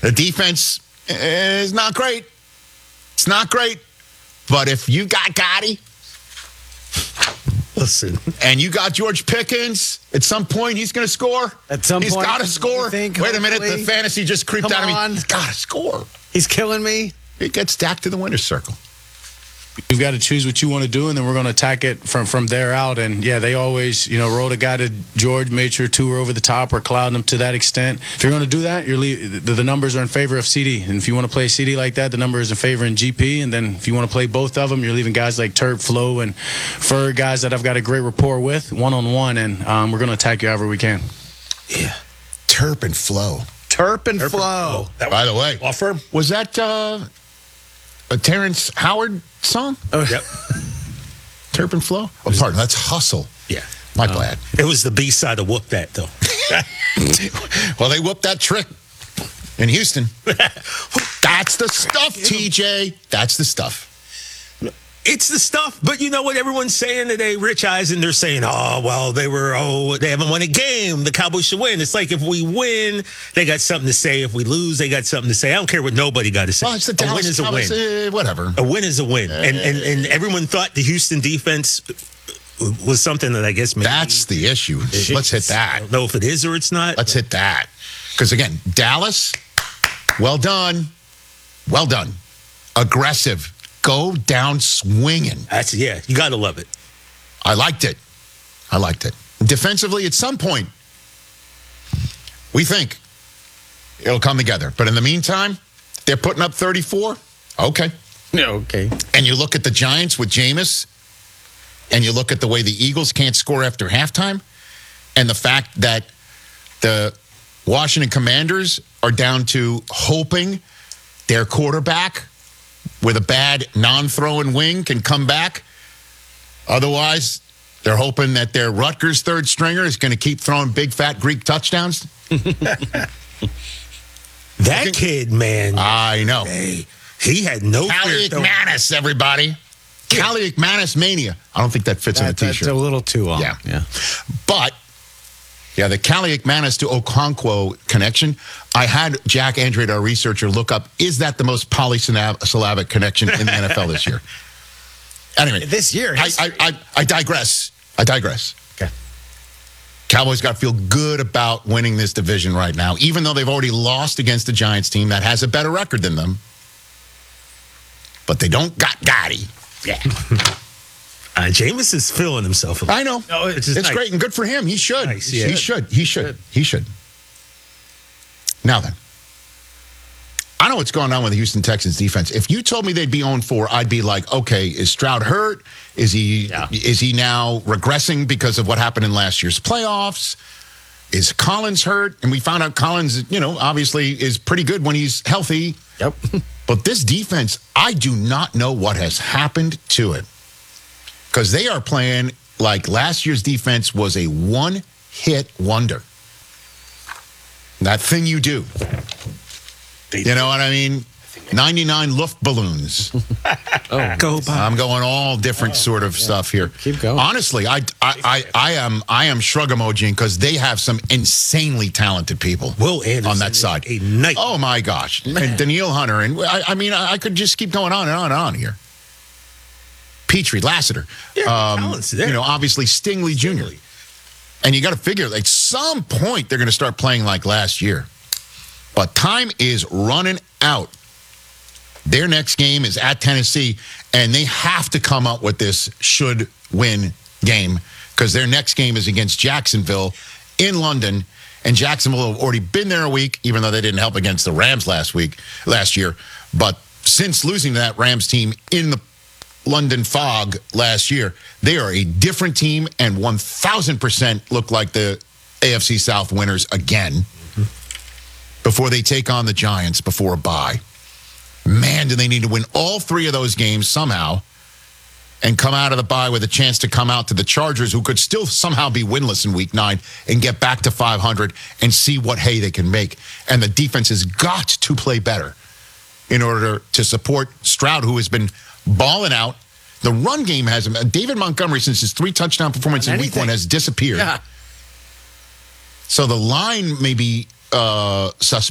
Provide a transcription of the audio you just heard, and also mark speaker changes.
Speaker 1: The defense is not great. It's not great. But if you got Gotti,
Speaker 2: listen,
Speaker 1: and you got George Pickens, at some point he's going to score.
Speaker 3: At some
Speaker 1: he's
Speaker 3: point,
Speaker 1: got to score.
Speaker 3: think,
Speaker 1: Wait a minute, the
Speaker 3: hopefully.
Speaker 1: fantasy just creeped
Speaker 3: Come
Speaker 1: out of me.
Speaker 3: on.
Speaker 1: He's got to score.
Speaker 3: He's killing me.
Speaker 1: It gets stacked to the winner's circle.
Speaker 4: You've got to choose what you want to do, and then we're going to attack it from there out. And, yeah, they always, roll a guy to George, made sure two were over the top or cloud them to that extent. If you're going to do that, the numbers are in favor of CD. And if you want to play CD like that, the number is in favor in GP. And then if you want to play both of them, you're leaving guys like Turp, Flo, and Ferg, guys that I've got a great rapport with, one-on-one. And we're going to attack you however we can.
Speaker 1: Yeah. Turp and Flo.
Speaker 3: Turp and Flo.
Speaker 1: By the way,
Speaker 2: offer.
Speaker 1: Was that a Terrence Howard song?
Speaker 2: Oh, yep.
Speaker 1: Turp and Flo? Oh, pardon. That's Hustle.
Speaker 2: Yeah.
Speaker 1: My bad.
Speaker 2: It was the B-side of Whoop That, though.
Speaker 1: Well, they whooped that trick in Houston. That's the stuff, TJ. That's the stuff.
Speaker 2: It's the stuff, but you know what everyone's saying today? Rich Eisen, they're saying, they haven't won a game. The Cowboys should win. It's like if we win, they got something to say. If we lose, they got something to say. I don't care what nobody got to say.
Speaker 1: Well, it's the
Speaker 2: a
Speaker 1: Dallas
Speaker 2: win is a
Speaker 1: Cowboys,
Speaker 2: win.
Speaker 1: Whatever.
Speaker 2: A win is a win. And everyone thought the Houston defense was something that I guess maybe.
Speaker 1: That's the issue. Let's hit that.
Speaker 2: I don't know if it is or it's not.
Speaker 1: Let's hit that. Because, again, Dallas, well done. Well done. Aggressive. Go down swinging.
Speaker 2: You got to love it.
Speaker 1: I liked it. Defensively, at some point, we think it'll come together. But in the meantime, they're putting up 34. Okay.
Speaker 3: Yeah, okay.
Speaker 1: And you look at the Giants with Jameis, and you look at the way the Eagles can't score after halftime, and the fact that the Washington Commanders are down to hoping their quarterback with a bad non-throwing wing can come back. Otherwise, they're hoping that their Rutgers third stringer is going to keep throwing big, fat Greek touchdowns.
Speaker 2: That kid, man.
Speaker 1: I know.
Speaker 2: Hey, he had no
Speaker 1: Callie
Speaker 2: fear.
Speaker 1: McManus, everybody. Callie McManus mania. I don't think that fits on a T-shirt.
Speaker 3: That's a little too long.
Speaker 1: Yeah. But, the Callie McManus to Okonkwo connection, I had Jack Andrade, our researcher, look up, is that the most polysyllabic connection in the NFL this year? Anyway.
Speaker 3: This year.
Speaker 1: I digress.
Speaker 3: Okay.
Speaker 1: Cowboys got to feel good about winning this division right now, even though they've already lost against the Giants team that has a better record than them. But they don't got Gotti.
Speaker 2: Yeah. Jameis is feeling himself a little.
Speaker 1: I know.
Speaker 2: No, it's
Speaker 1: it's
Speaker 2: nice.
Speaker 1: great and good for him. He should.
Speaker 2: Nice, yeah.
Speaker 1: He should. Now then, I know what's going on with the Houston Texans defense. If you told me they'd be 0-4, I'd be like, okay, is Stroud hurt? Is he now regressing because of what happened in last year's playoffs? Is Collins hurt? And we found out Collins, obviously is pretty good when he's healthy.
Speaker 3: Yep.
Speaker 1: But this defense, I do not know what has happened to it. Because they are playing like last year's defense was a one-hit wonder. That thing you do. You know what I mean? 99 Luftballons.
Speaker 2: Go by.
Speaker 1: I'm going all different sort of stuff here.
Speaker 3: Keep going.
Speaker 1: Honestly, I am shrug emojiing because they have some insanely talented people.
Speaker 2: Will Anderson
Speaker 1: on that side.
Speaker 2: a night.
Speaker 1: Oh my gosh. And Daniil Hunter. And I could just keep going on and on and on here. Petrie, Lassiter.
Speaker 2: talent's there.
Speaker 1: Obviously Stingley Jr. And you got to figure, at some point, they're going to start playing like last year. But time is running out. Their next game is at Tennessee, and they have to come up with this should-win game because their next game is against Jacksonville in London, and Jacksonville have already been there a week, even though they didn't help against the Rams last year. But since losing to that Rams team in the London fog last year, they are a different team and 1,000% look like the AFC South winners again before they take on the Giants before a bye. Man, do they need to win all three of those games somehow and come out of the bye with a chance to come out to the Chargers, who could still somehow be winless in Week 9 and get back to 500 and see what hay they can make. And the defense has got to play better in order to support Stroud, who has been balling out. The run game has him. David Montgomery, since his 3 touchdown performance in Week 1, has disappeared.
Speaker 3: Yeah.
Speaker 1: So the line may be suspect.